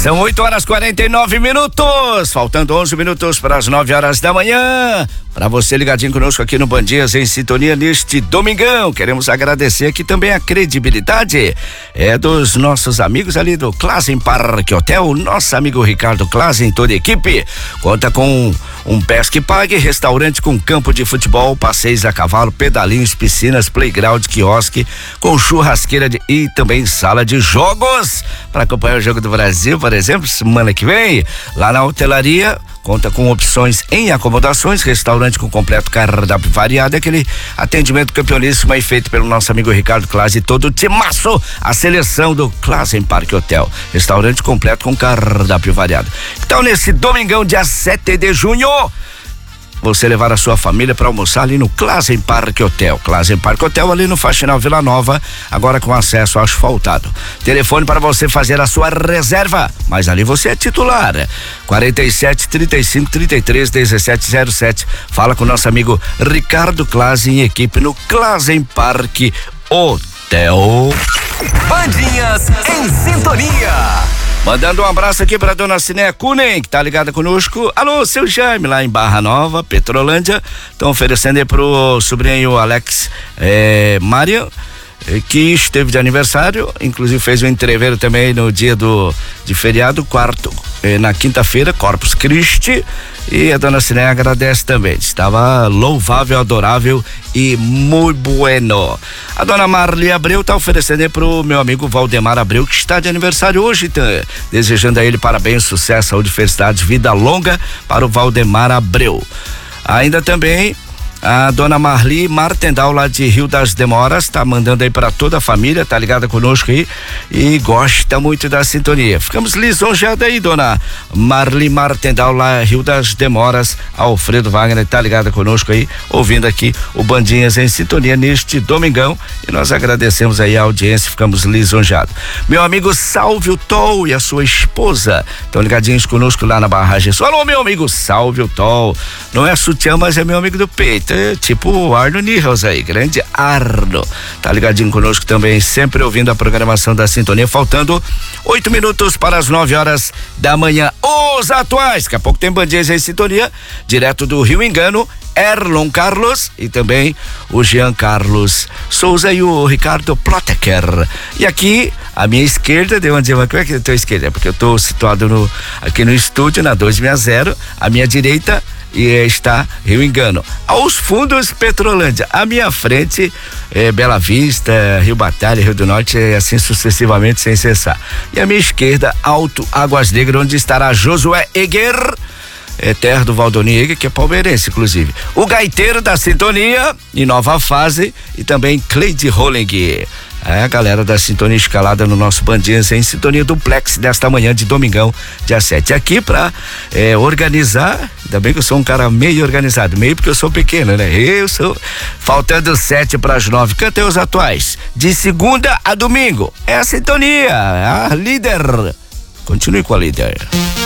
São 8h49, faltando 11 minutos para as 9h da manhã. Para você ligadinho conosco aqui no Band Dias, em sintonia neste domingão, queremos agradecer aqui também a credibilidade dos nossos amigos ali do Classen Park Hotel, nosso amigo Ricardo Classen, toda a equipe, conta com um Pesque Pague, restaurante com campo de futebol, passeios a cavalo, pedalinhos, piscinas, playground, quiosque, com churrasqueira e também sala de jogos, para acompanhar o Jogo do Brasil, por exemplo, semana que vem, lá na hotelaria. Conta com opções em acomodações, restaurante com completo cardápio variado, aquele atendimento campeoníssimo aí feito pelo nosso amigo Ricardo Classe e todo o timaço, a seleção do Classen Park Hotel. Restaurante completo com cardápio variado. Então, nesse domingão, dia 7 de junho, você levar a sua família para almoçar ali no Classen Park Hotel. Classen Park Hotel ali no Faxinal Vila Nova, agora com acesso asfaltado. Telefone para você fazer a sua reserva, mas ali você é titular. 47 35 33 1707. Fala com o nosso amigo Ricardo Classen e equipe no Classen Park Hotel. Bandinhas em sintonia. Mandando um abraço aqui pra dona Cinéia Kunen, que tá ligada conosco. Alô, seu Jaime, lá em Barra Nova, Petrolândia. Estão oferecendo aí pro sobrinho Alex Maria, que esteve de aniversário, inclusive fez um entreveiro também no dia de feriado, na quinta-feira, Corpus Christi, e a dona Cinéia agradece também, estava louvável, adorável e muito bueno. A dona Marli Abreu está oferecendo aí pro meu amigo Valdemar Abreu, que está de aniversário hoje, desejando a ele parabéns, sucesso, saúde, felicidade, vida longa para o Valdemar Abreu. Ainda também a dona Marli Martendal, lá de Rio das Demoras, tá mandando aí para toda a família, tá ligada conosco aí e gosta muito da sintonia. Ficamos lisonjeados aí, dona Marli Martendal, lá Rio das Demoras. Alfredo Wagner tá ligada conosco aí, ouvindo aqui o Bandinhas em sintonia neste domingão, e nós agradecemos aí a audiência, ficamos lisonjeados. Meu amigo Sálvio Tol e a sua esposa estão ligadinhos conosco lá na Barragem Sul. Alô, meu amigo Sálvio Tol, não é sutiã, mas é meu amigo do peito, tipo o Arno Nihels aí, grande Arno, tá ligadinho conosco também, sempre ouvindo a programação da sintonia, faltando 8 minutos para as 9h da manhã. Os atuais, daqui a pouco tem Bandinhas em sintonia, direto do Rio Engano, Erlon Carlos e também o Jean Carlos Souza e o Ricardo Ploteker. E aqui, à minha esquerda, como é que é a tua esquerda? É porque eu tô situado aqui no estúdio, na 260, à minha direita, e está Rio Engano. Aos fundos, Petrolândia. À minha frente, Bela Vista, Rio Batalha, Rio do Norte, assim sucessivamente, sem cessar. E à minha esquerda, Alto Águas Negras, onde estará Josué Eger, terra do Valdoni Eger, que é palmeirense, inclusive. O gaiteiro da sintonia, em nova fase, e também Cleide Rolling. A galera da sintonia escalada no nosso Bandinhas em sintonia duplex desta manhã de domingão, dia 7. Aqui pra organizar, ainda bem que eu sou um cara meio organizado, meio porque eu sou pequeno, né? Eu sou, faltando 7 para as 9. Cantei os atuais, de segunda a domingo. É a sintonia, a líder. Continue com a líder.